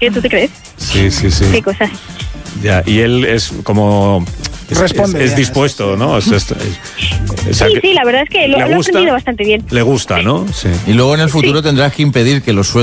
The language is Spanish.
¿Qué tú te crees? Sí. ¿Qué cosas? Ya, y él es como... Responde es ya, dispuesto, ¿no? Sí, la verdad es que lo ha aprendido bastante bien. Le gusta, ¿no? Sí. Y luego en el futuro tendrás que impedir que los